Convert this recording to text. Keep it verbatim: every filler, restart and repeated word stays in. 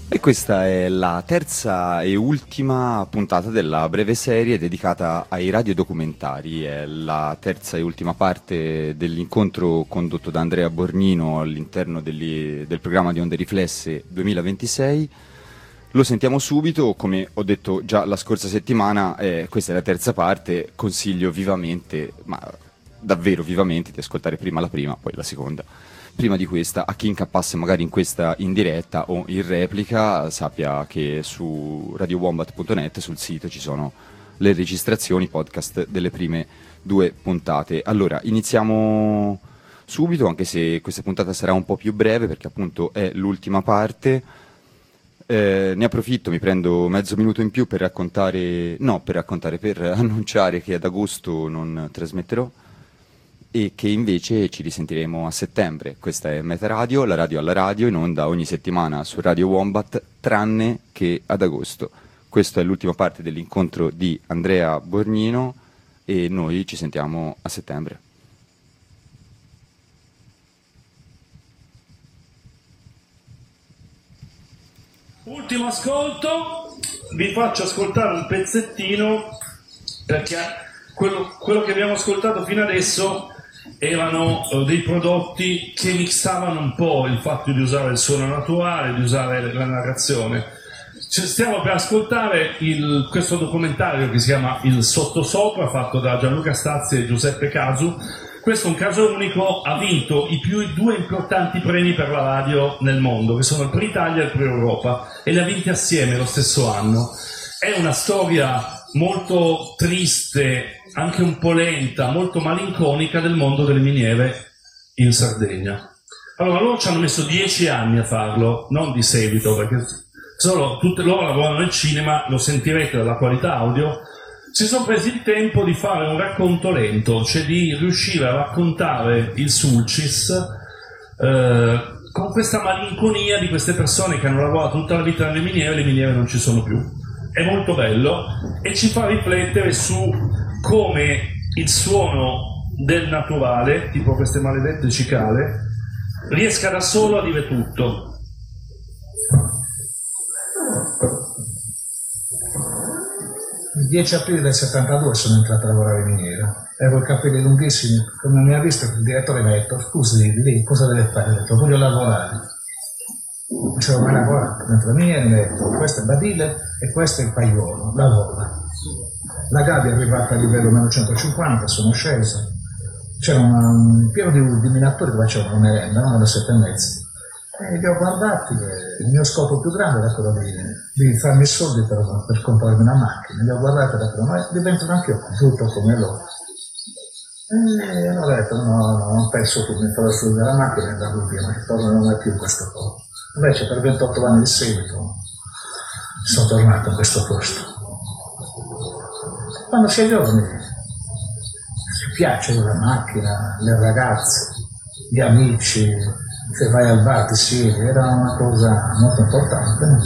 E questa è la terza e ultima puntata della breve serie dedicata ai radiodocumentari. È la terza e ultima parte dell'incontro condotto da Andrea Bornino all'interno degli, del programma di Onde Riflesse duemilaventisei. Lo sentiamo subito, come ho detto già la scorsa settimana, eh, questa è la terza parte, consiglio vivamente, ma davvero vivamente, di ascoltare prima la prima, poi la seconda. Prima di questa, a chi incappasse magari in questa in diretta o in replica, sappia che su radio wombat punto net, sul sito, ci sono le registrazioni podcast delle prime due puntate. Allora, iniziamo subito, anche se questa puntata sarà un po' più breve, perché appunto è l'ultima parte. Eh, ne approfitto, mi prendo mezzo minuto in più per raccontare, no, per raccontare, per annunciare che ad agosto non trasmetterò, e che invece ci risentiremo a settembre. Questa è Meta Radio, la radio alla radio, in onda ogni settimana su Radio Wombat, tranne che ad agosto. Questa è l'ultima parte dell'incontro di Andrea Bornino e noi ci sentiamo a settembre. Ultimo ascolto, vi faccio ascoltare un pezzettino, perché quello, quello che abbiamo ascoltato fino adesso erano uh, dei prodotti che mixavano un po' il fatto di usare il suono naturale, di usare la narrazione. Ci stiamo per ascoltare il, questo documentario che si chiama Il Sottosopra, fatto da Gianluca Stazzi e Giuseppe Casu. Questo è un caso unico, ha vinto i più due importanti premi per la radio nel mondo, che sono il Pre Italia e il Pre Europa, e li ha vinti assieme lo stesso anno. È una storia molto triste, anche un po' lenta, molto malinconica del mondo delle miniere in Sardegna. Allora, loro ci hanno messo dieci anni a farlo, non di seguito, perché solo tutte loro lavorano nel cinema, lo sentirete dalla qualità audio. Si sono presi il tempo di fare un racconto lento, cioè di riuscire a raccontare il Sulcis eh, con questa malinconia di queste persone che hanno lavorato tutta la vita nelle miniere e le miniere non ci sono più. È molto bello e ci fa riflettere su come il suono del naturale, tipo queste maledette cicale, riesca da solo a dire tutto. Il dieci aprile del settantadue sono entrato a lavorare in miniera, avevo i capelli lunghissimi, come mi ha visto il direttore mi ha detto: scusi, lì cosa deve fare? Ho detto: voglio lavorare. Non ci avevo mai lavorato, dentro la miniera mi ha detto: questo è il badile e questo è il paiolo, lavora. La gabbia è arrivata a livello meno centocinquanta, sono sceso, c'era un pieno di, di minatori che facevano una merenda, no? Alle sette e mezza. E li ho guardati, e il mio scopo più grande era quello di, di farmi soldi per, per comprarmi una macchina. Li ho guardati e ho detto: ma divento anche io tutto come loro. E ho detto: no, no, non penso che mi farò soldi della macchina e andavo via, ma ritorno non è più questo posto. Invece per ventotto anni di seguito sono tornato in questo posto. Quando si è giovani ci piace la macchina, le ragazze, gli amici. Se vai al bar ti siedi, era una cosa molto importante.